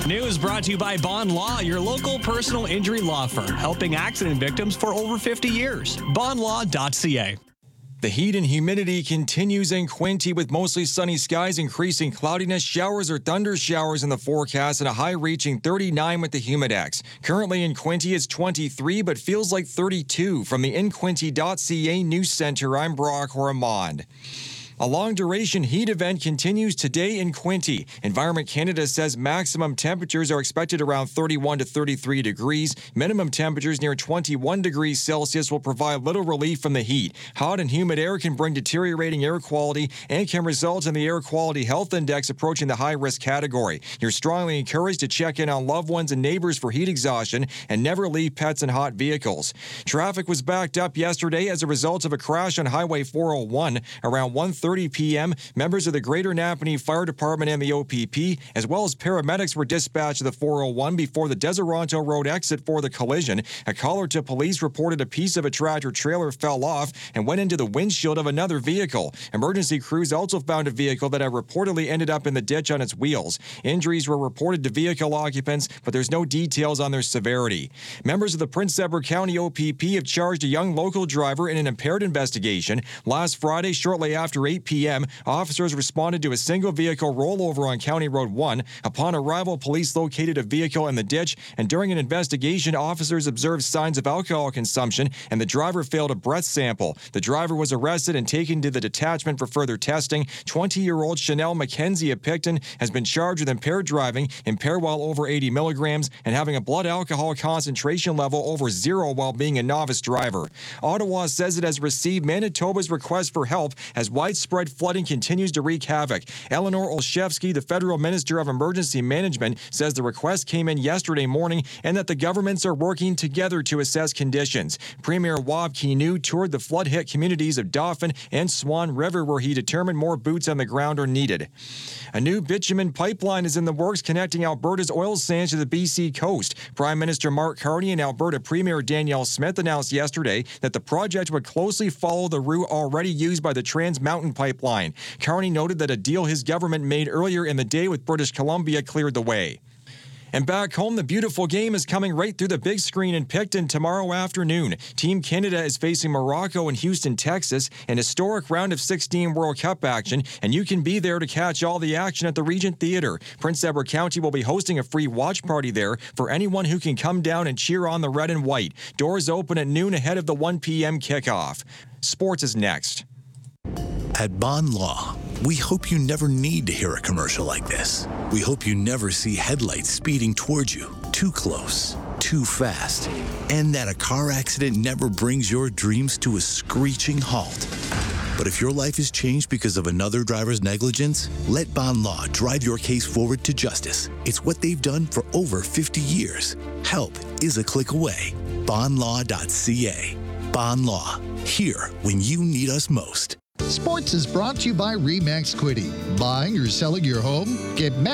News brought to you by Bond Law, your local personal injury law firm, helping accident victims for over 50 years. Bondlaw.ca. The heat and humidity continues in Quinte with mostly sunny skies, increasing cloudiness, showers or thunder showers in the forecast, and a high reaching 39 with the humidex. Currently in Quinte, it's 23, but feels like 32. From the InQuinte.ca News Center, I'm Brock Ormond. A long-duration heat event continues today in Quinte. Environment Canada says maximum temperatures are expected around 31 to 33 degrees. Minimum temperatures near 21 degrees Celsius will provide little relief from the heat. Hot and humid air can bring deteriorating air quality and can result in the Air Quality Health Index approaching the high-risk category. You're strongly encouraged to check in on loved ones and neighbors for heat exhaustion and never leave pets in hot vehicles. Traffic was backed up yesterday as a result of a crash on Highway 401 around 1:30 p.m. Members of the Greater Napanee Fire Department and the OPP, as well as paramedics, were dispatched to the 401 before the Deseronto Road exit for the collision. A caller to police reported a piece of a tractor-trailer fell off and went into the windshield of another vehicle. Emergency crews also found a vehicle that had reportedly ended up in the ditch on its wheels. Injuries were reported to vehicle occupants, but there's no details on their severity. Members of the Prince Edward County OPP have charged a young local driver in an impaired investigation. Last Friday, shortly after 8 p.m., officers responded to a single vehicle rollover on County Road 1. Upon arrival, police located a vehicle in the ditch, and during an investigation, officers observed signs of alcohol consumption, and the driver failed a breath sample. The driver was arrested and taken to the detachment for further testing. 20-year-old Chanel McKenzie of Picton has been charged with impaired driving, impaired while over 80 milligrams, and having a blood alcohol concentration level over 0 while being a novice driver. Ottawa says it has received Manitoba's request for help as widespread flooding continues to wreak havoc. Eleanor Olszewski, the federal minister of emergency management, says the request came in yesterday morning and that the governments are working together to assess conditions. Premier Wab Kinew toured the flood-hit communities of Dauphin and Swan River, where he determined more boots on the ground are needed. A new bitumen pipeline is in the works connecting Alberta's oil sands to the BC coast. Prime Minister Mark Carney and Alberta Premier Danielle Smith announced yesterday that the project would closely follow the route already used by the Trans Mountain Pipeline. Carney noted that a deal his government made earlier in the day with British Columbia cleared the way. And back home, the beautiful game is coming right through the big screen in Picton tomorrow afternoon. Team Canada is facing Morocco in Houston, Texas, an historic round of 16 World Cup action, and you can be there to catch all the action at the Regent Theatre. Prince Edward County will be hosting a free watch party there for anyone who can come down and cheer on the red and white. Doors open at noon ahead of the 1 p.m. kickoff. Sports is next. At Bond Law, we hope you never need to hear a commercial like this. We hope you never see headlights speeding towards you, too close, too fast, and that a car accident never brings your dreams to a screeching halt. But if your life is changed because of another driver's negligence, let Bond Law drive your case forward to justice. It's what they've done for over 50 years. Help is a click away. Bondlaw.ca. Bond Law, here when you need us most. Sports is brought to you by RE/MAX Quinte. Buying or selling your home? Get